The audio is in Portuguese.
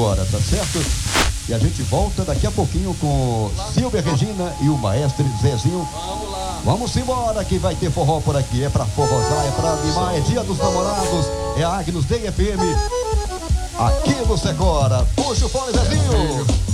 Agora, tá certo? E a gente volta daqui a pouquinho com Silvia Regina e o maestro Zezinho. Vamos lá. Vamos embora que vai ter forró por aqui. É pra forrosar, é pra animar, é dia dos namorados. É a Agnus Day FM. Aqui no Secora. Puxa o fone, Zezinho.